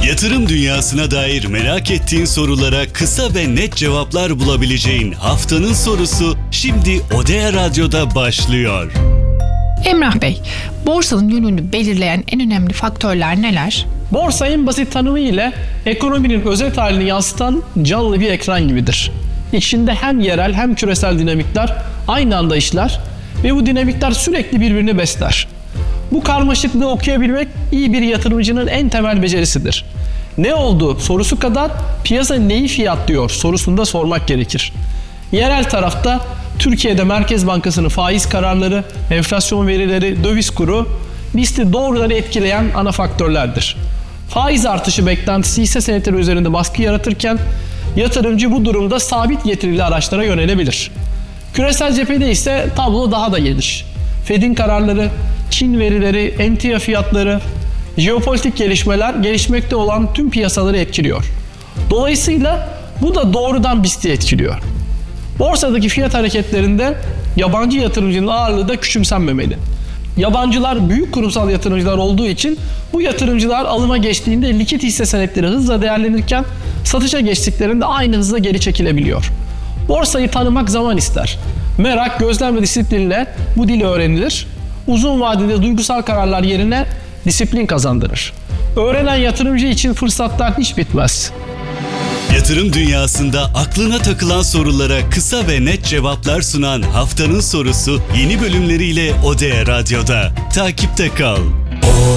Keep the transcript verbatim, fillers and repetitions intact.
Yatırım dünyasına dair merak ettiğin sorulara kısa ve net cevaplar bulabileceğin haftanın sorusu şimdi Odea Radyo'da başlıyor. Emrah Bey, borsanın yönünü belirleyen en önemli faktörler neler? Borsa en basit tanımı ile ekonominin özet halini yansıtan canlı bir ekran gibidir. İçinde hem yerel hem küresel dinamikler aynı anda işler ve bu dinamikler sürekli birbirini besler. Bu karmaşıklığı okuyabilmek iyi bir yatırımcının en temel becerisidir. Ne oldu sorusu kadar piyasa neyi fiyatlıyor sorusunu da sormak gerekir. Yerel tarafta Türkiye'de Merkez Bankası'nın faiz kararları, enflasyon verileri, döviz kuru, BIST'i doğrudan etkileyen ana faktörlerdir. Faiz artışı beklentisi hisse senetleri üzerinde baskı yaratırken yatırımcı bu durumda sabit getirili araçlara yönelebilir. Küresel cephede ise tablo daha da geniş. Fed'in kararları, Çin verileri, emtia fiyatları, jeopolitik gelişmeler gelişmekte olan tüm piyasaları etkiliyor. Dolayısıyla bu da doğrudan BIST'i etkiliyor. Borsadaki fiyat hareketlerinde yabancı yatırımcının ağırlığı da küçümsenmemeli. Yabancılar büyük kurumsal yatırımcılar olduğu için bu yatırımcılar alıma geçtiğinde likit hisse senetleri hızla değerlenirken satışa geçtiklerinde aynı hızla geri çekilebiliyor. Borsayı tanımak zaman ister. Merak, gözlem ve disiplinle bu dili öğrenilir. Uzun vadede duygusal kararlar yerine disiplin kazandırır. Öğrenen yatırımcı için fırsatlar hiç bitmez. Yatırım dünyasında aklına takılan sorulara kısa ve net cevaplar sunan haftanın sorusu yeni bölümleriyle Odea Radyo'da. Takipte kal.